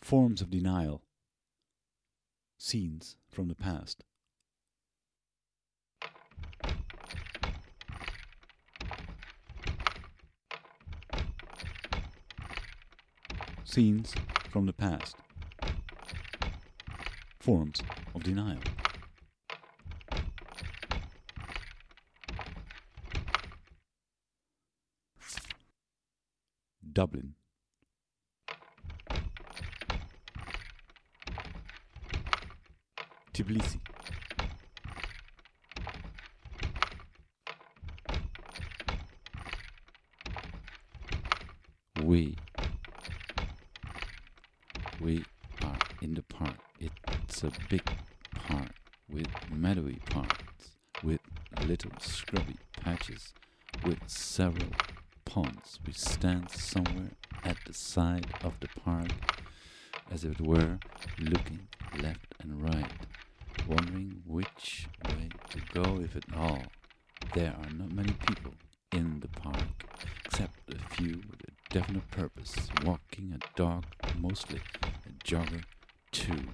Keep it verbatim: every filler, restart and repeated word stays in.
Forms of denial. Scenes from the past. Scenes from the past. Forms of denial. Dublin. Tbilisi. We we are in the park. It's a big park with meadowy parts, with little scrubby patches, with several ponds. We stand somewhere at the side of the park, as it were, looking left and right, wondering which way to go, if at all. There are not many people in the park, except a few with a definite purpose, walking a dog, mostly a jogger too.